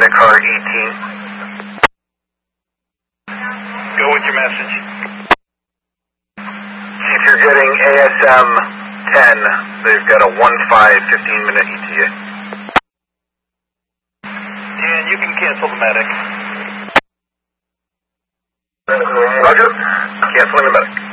at car 18. Go with your message. Chief, you're getting ASM 10. They've got a 1-5 15-minute ETA. And you can cancel the medic. Roger. Canceling the medic.